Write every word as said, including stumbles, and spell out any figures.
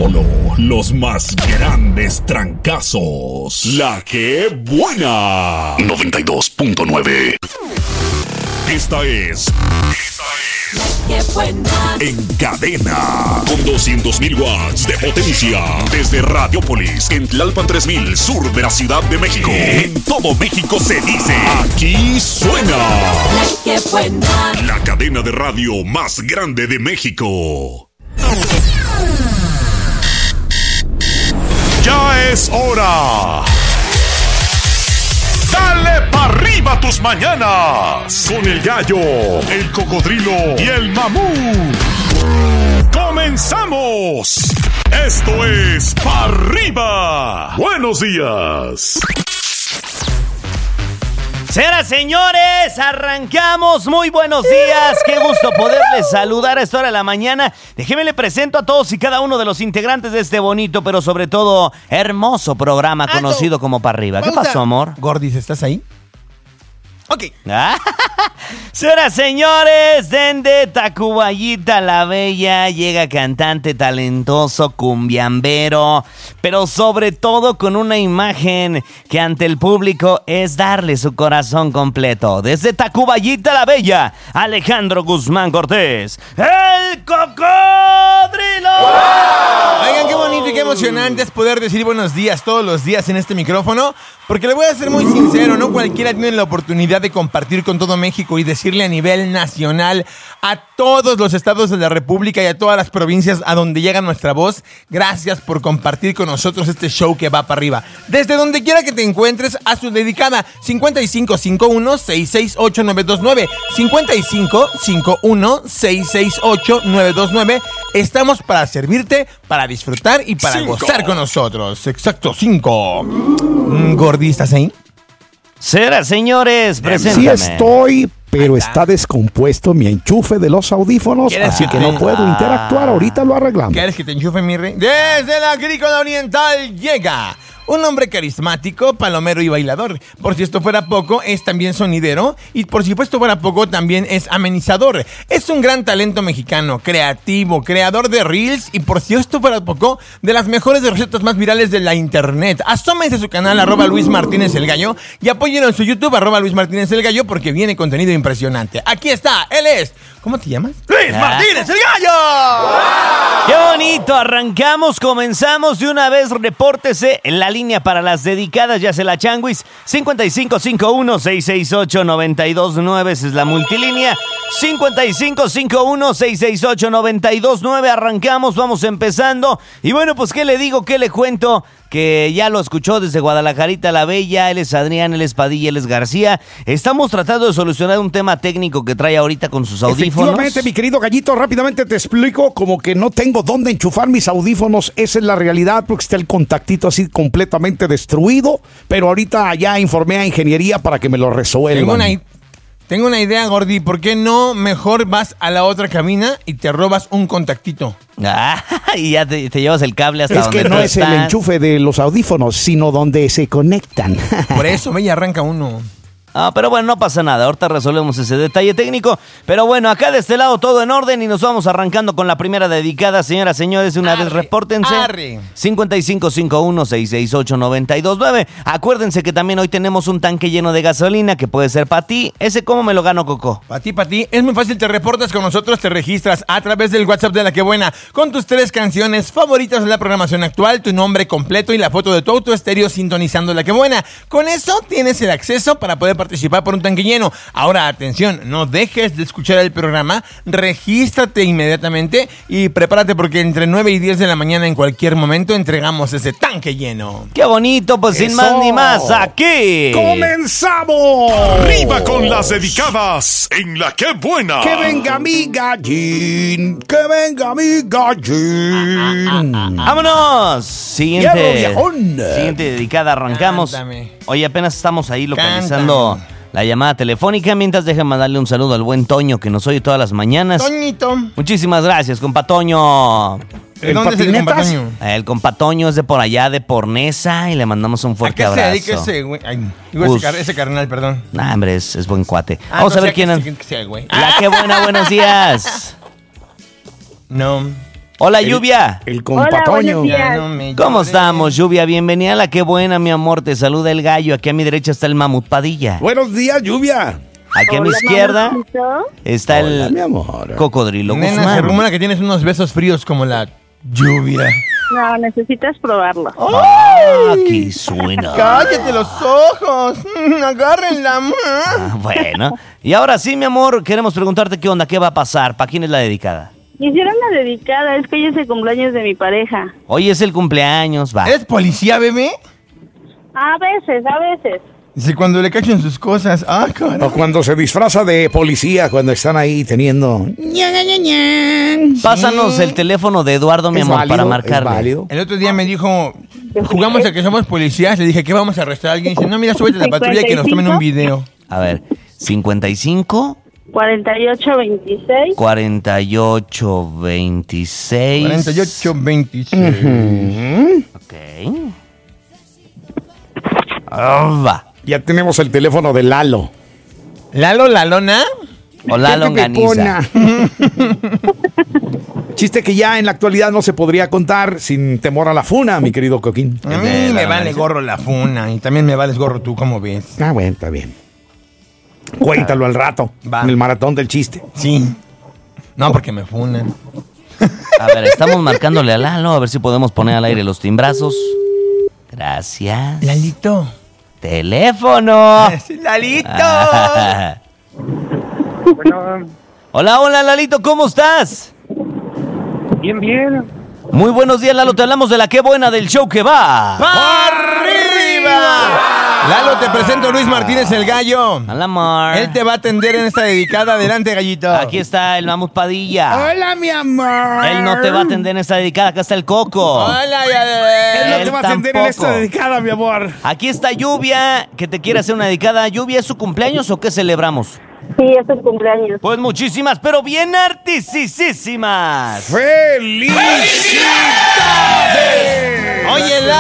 Solo los más grandes trancazos. La que buena. noventa y dos punto nueve. Esta es... Esta es... La que buena. En cadena. Con doscientos mil watts de potencia. Desde Radiopolis, en Tlalpan tres mil, sur de la Ciudad de México. En todo México se dice... Aquí suena... La que buena. La cadena de radio más grande de México. Ya es hora. Dale pa' arriba tus mañanas. Con el gallo, el cocodrilo y el mamú. ¡Comenzamos! Esto es Pa' Arriba. Buenos días. Señoras, señores, arrancamos. Muy buenos días. Qué gusto poderles saludar a esta hora de la mañana. Déjenme le presento a todos y cada uno de los integrantes de este bonito, pero sobre todo hermoso programa Alto. conocido como Pa' Arriba. ¿Qué pasó, amor? Gordis, ¿estás ahí? Ok. Señoras, señores, desde Tacubaya la Bella llega cantante talentoso, cumbiambero, pero sobre todo con una imagen que ante el público es darle su corazón completo. Desde Tacubaya la Bella, Alejandro Guzmán Cortés, el cocodrilo. ¡Wow! Oigan, qué bonito y qué emocionante es poder decir buenos días todos los días en este micrófono, porque le voy a ser muy sincero, no cualquiera tiene la oportunidad de compartir con todo México y decirle a nivel nacional a todos los estados de la República y a todas las provincias a donde llega nuestra voz, gracias por compartir con nosotros este show que va para arriba. Desde donde quiera que te encuentres, a su dedicada cincuenta y cinco cincuenta y uno, sesenta y seis ocho, nueve dos nueve, cincuenta y cinco cincuenta y uno, sesenta y seis ocho, nueve dos nueve. Estamos para servirte, para disfrutar y para Cinco. gozar con nosotros. Exacto, cinco. Mm, Gordi, ¿estás ahí? Señoras, señores, Sí preséntame. estoy, pero está descompuesto mi enchufe de los audífonos, ¿Quieres así que que te- no puedo interactuar. Ahorita lo arreglamos. ¿Quieres que te enchufe, mi rey? Desde la agrícola oriental llega un hombre carismático, palomero y bailador. Por si esto fuera poco, es también sonidero. Y por si esto fuera poco, también es amenizador. Es un gran talento mexicano, creativo, creador de reels. Y por si esto fuera poco, de las mejores recetas más virales de la internet. Asómense a su canal, arroba Luis Martínez el Gallo. Y apóyenlo en su YouTube, arroba Luis Martínez el Gallo, porque viene contenido impresionante. Aquí está, él es... ¿Cómo te llamas? ¡Luis Ah. Martínez el Gallo! ¡Qué bonito! Arrancamos, comenzamos de una vez. Repórtese en la línea para las dedicadas, ya se la changuis. cincuenta y cinco cincuenta y uno, sesenta y seis ocho, noventa y dos nueve, esa es la multilínea. cincuenta y cinco cincuenta y uno, sesenta y seis ocho, noventa y dos nueve. Arrancamos, vamos empezando. Y bueno, pues, ¿qué le digo? ¿Qué le cuento? Que ya lo escuchó desde Guadalajarita la Bella. Él es Adrián, él es Padilla, él es García. Estamos tratando de solucionar un tema técnico que trae ahorita con sus audífonos. Efectivamente, mi querido Gallito, rápidamente te explico como que no tengo dónde enchufar mis audífonos. Esa es la realidad, porque está el contactito así completamente destruido. Pero ahorita ya informé a ingeniería para que me lo resuelvan. Tengo una, i- tengo una idea, Gordi. ¿Por qué no mejor vas a la otra cabina y te robas un contactito? Ah, y ya te, te llevas el cable hasta Es donde que no tú es el estás. enchufe de los audífonos, sino donde se conectan. Por eso, ve y arranca uno. Ah, pero bueno, no pasa nada, ahorita resolvemos ese detalle técnico. Pero bueno, acá de este lado todo en orden y nos vamos arrancando con la primera dedicada. Señoras, señores, de una Arre, vez repórtense. arre. cincuenta y cinco cincuenta y uno, sesenta y seis ocho, noventa y dos nueve. Acuérdense que también hoy tenemos un tanque lleno de gasolina que puede ser para ti. ¿Ese cómo me lo gano, Coco? Para ti, para ti, es muy fácil, te reportas con nosotros, te registras a través del WhatsApp de La Que Buena con tus tres canciones favoritas de la programación actual, tu nombre completo y la foto de tu auto estéreo sintonizando La Que Buena. Con eso tienes el acceso para poder participar por un tanque lleno. Ahora, atención, no dejes de escuchar el programa, regístrate inmediatamente y prepárate porque entre nueve y diez de la mañana en cualquier momento entregamos ese tanque lleno. ¡Qué bonito! Pues sin Eso. más ni más, aquí. ¡Comenzamos! Arriba con las dedicadas en La Que Buena. ¡Que venga mi gallín! ¡Que venga mi gallín! ¡Vámonos! Siguiente, Hierro, viejón. siguiente dedicada, arrancamos. Cántame. Oye, apenas estamos ahí localizando Cántame. la llamada telefónica. Mientras, déjenme darle un saludo al buen Toño, que nos oye todas las mañanas. Toñito. Muchísimas gracias, compa Toño. ¿De ¿En dónde es el patinetas? compa Toño? El compa Toño es de por allá, de Pornesa, y le mandamos un ¿A fuerte qué se abrazo. dedica ese güey? Ay, digo, Pues- ese, car- ese carnal, perdón. Nah, hombre, es, es buen cuate. Ah, Vamos no a ver sé quién qué- es. qué- qué sea el güey. La Que Buena, buenos días. No. Hola, Lluvia. El compatoño. Hola, buenos días. Ya no me ¿Cómo llores. estamos, Lluvia? Bienvenida a La Qué Buena, mi amor. Te saluda el gallo. Aquí a mi derecha está el Mamut Padilla. Buenos días, Lluvia. Aquí a mi Hola, izquierda mamacito. está Hola, mi el amor. Cocodrilo Nena, se Guzmán. rumora que tienes unos besos fríos como la lluvia. No, necesitas probarlo. Ah, aquí suena. ¡Cállate los ojos! ¡Agárrenla! Ah, bueno. Y ahora sí, mi amor, queremos preguntarte qué onda, qué va a pasar, ¿para quién es la dedicada? Quisiera una dedicada, es que hoy es el cumpleaños de mi pareja. Hoy es el cumpleaños, va. ¿Eres policía, bebé? A veces, a veces. Dice, cuando le cachen sus cosas. ¡Ah, caray! O cuando se disfraza de policía, cuando están ahí teniendo... Pásanos el teléfono de Eduardo, mi ¿Es amor, válido? para ¿Es marcarle. válido? El otro día me dijo, jugamos a que somos policías. Le dije, ¿qué vamos a arrestar a alguien? Dice, no, mira, súbete a la patrulla y que nos tomen un video. A ver, cincuenta y cinco, cuarenta y ocho veintiséis. cuarenta y ocho veintiséis. cuarenta y ocho veintiséis. Ok. Ah, va. Ya tenemos el teléfono de Lalo. ¿Lalo, la lona? Hola, longaniza. Chiste que ya en la actualidad no se podría contar sin temor a la funa, mi querido Coquín. A mí de la me vale longaniza. gorro la funa y también me vales gorro tú, ¿cómo ves? Ah, bueno, está bien. Cuéntalo al rato, Va. en el maratón del chiste. Sí. No, porque me funan. A ver, estamos marcándole a Lalo, a ver si podemos poner al aire los timbrazos. Gracias. Lalito. Teléfono. ¡Lalito! Bueno, Hola, hola, Lalito, ¿cómo estás? bien, bien. Muy buenos días, Lalo, te hablamos de La Qué Buena del show que va. ¡Arriba! Lalo, te presento Luis Martínez el Gallo. Hola, amor. Él te va a atender en esta dedicada. Adelante, gallito. Aquí está el Mamut Padilla. Hola, mi amor. Él no te va a atender en esta dedicada, acá está el Coco. Hola, Él ya. no Él te va a atender en tampoco. esta dedicada, mi amor. Aquí está Lluvia, que te quiere hacer una dedicada. ¿Lluvia es su cumpleaños o qué celebramos? Sí, es el cumpleaños. Pues muchísimas, pero bien artisísimas. ¡Felicidades! Oye,